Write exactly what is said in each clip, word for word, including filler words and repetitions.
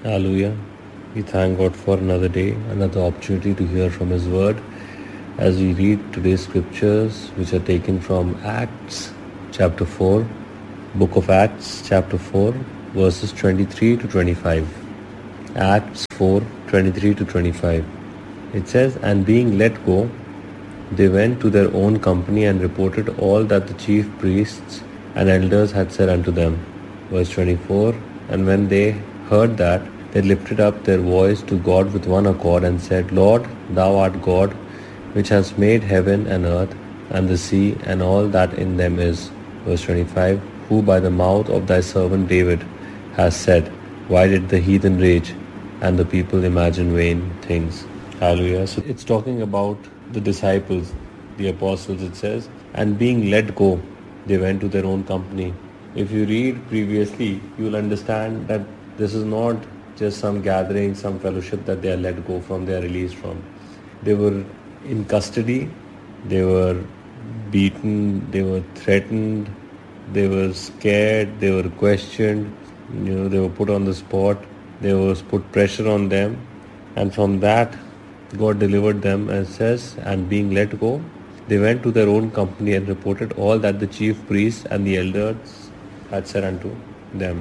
Hallelujah. We thank God for another day, another opportunity to hear from His Word as we read today's scriptures, which are taken from Acts chapter four, Book of Acts chapter four, verses twenty-three to twenty-five. Acts four, twenty-three to twenty-five. It says, "And being let go, they went to their own company and reported all that the chief priests and elders had said unto them." Verse twenty-four, "And when they heard that, they lifted up their voice to God with one accord and said, Lord, thou art God, which hast made heaven and earth and the sea and all that in them is." Verse twenty-five, "Who by the mouth of thy servant David has said, Why did the heathen rage and the people imagine vain things?" Hallelujah. So it's talking about the disciples, the apostles, it says, and being let go, they went to their own company. If you read previously, you will understand that this is not just some gathering, some fellowship that they are let go from, they are released from. They were in custody, they were beaten, they were threatened, they were scared, they were questioned, you know, they were put on the spot, there was put pressure on them, and from that God delivered them, as says, and being let go, they went to their own company and reported all that the chief priests and the elders had said unto them.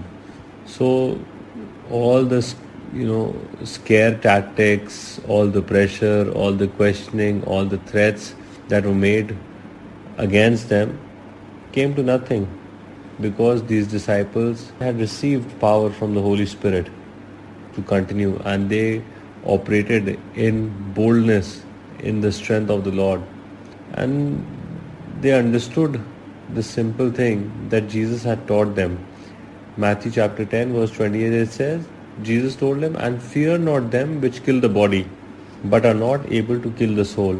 So all the, you know, scare tactics, all the pressure, all the questioning, all the threats that were made against them came to nothing, because these disciples had received power from the Holy Spirit to continue, and they operated in boldness in the strength of the Lord. And they understood the simple thing that Jesus had taught them. Matthew chapter ten verse twenty-eight, it says, Jesus told them, "And fear not them which kill the body, but are not able to kill the soul,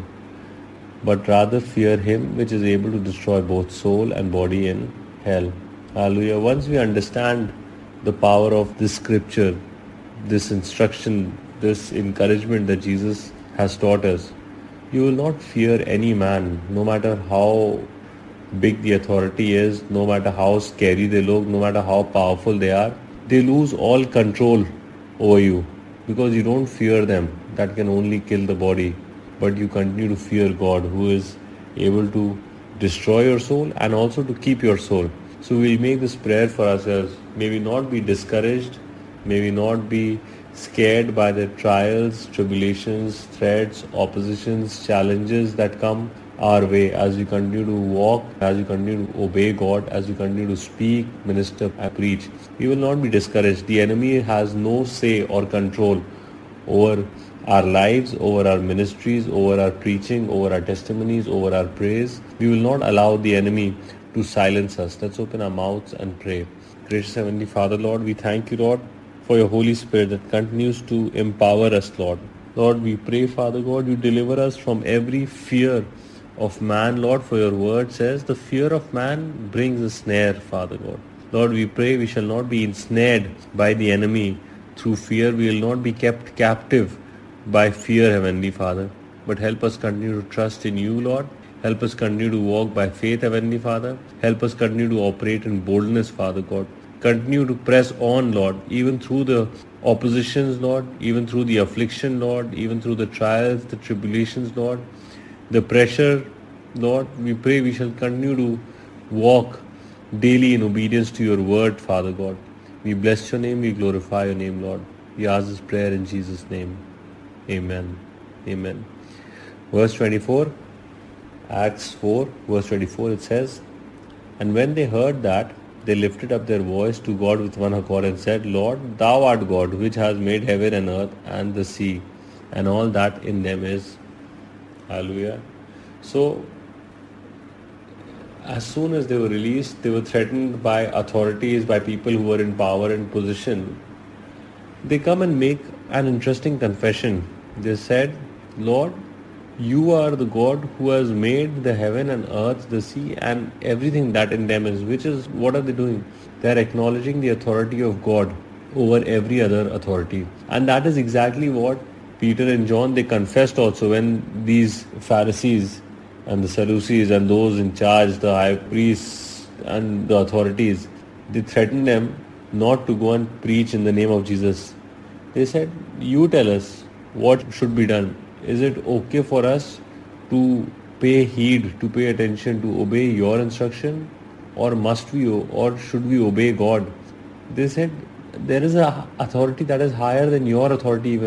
but rather fear him which is able to destroy both soul and body in hell." Hallelujah. Once we understand the power of this scripture, this instruction, this encouragement that Jesus has taught us, you will not fear any man, no matter how big the authority is, no matter how scary they look, no matter how powerful they are. They lose all control over you, because you don't fear them. That can only kill the body. But you continue to fear God, who is able to destroy your soul and also to keep your soul. So we'll make this prayer for ourselves. May we not be discouraged. May we not be scared by the trials, tribulations, threats, oppositions, challenges that come our way as we continue to walk, as we continue to obey God, as we continue to speak, minister, and preach. We will not be discouraged. The enemy has no say or control over our lives, over our ministries, over our preaching, over our testimonies, over our praise. We will not allow the enemy to silence us. Let's open our mouths and pray. Gracious Heavenly Father, Lord, we thank you, Lord, for your Holy Spirit that continues to empower us, Lord. Lord, we pray, Father God, you deliver us from every fear of man, Lord, for your word says the fear of man brings a snare, Father God. Lord, we pray we shall not be ensnared by the enemy through fear. We will not be kept captive by fear, Heavenly Father. But help us continue to trust in you, Lord. Help us continue to walk by faith, Heavenly Father. Help us continue to operate in boldness, Father God. Continue to press on, Lord, even through the oppositions, Lord, even through the affliction, Lord, even through the trials, the tribulations, Lord, the pressure, Lord. We pray we shall continue to walk daily in obedience to your word, Father God. We bless your name, we glorify your name, Lord. We ask this prayer in Jesus' name. Amen. Amen. Verse twenty-four, Acts four, verse twenty-four, it says, "And when they heard that, they lifted up their voice to God with one accord and said, Lord, thou art God, which has made heaven and earth and the sea, and all that in them is." Hallelujah. So, as soon as they were released, they were threatened by authorities, by people who were in power and position. They come and make an interesting confession. They said, Lord, you are the God who has made the heaven and earth, the sea, and everything that in them is. Which is, what are they doing? They are acknowledging the authority of God over every other authority. And that is exactly what Peter and John, they confessed also when these Pharisees and the Sadducees and those in charge, the high priests and the authorities, they threatened them not to go and preach in the name of Jesus. They said, you tell us what should be done. Is it okay for us to pay heed, to pay attention, to obey your instruction, or must we, or should we obey God? They said, there is a authority that is higher than your authority even.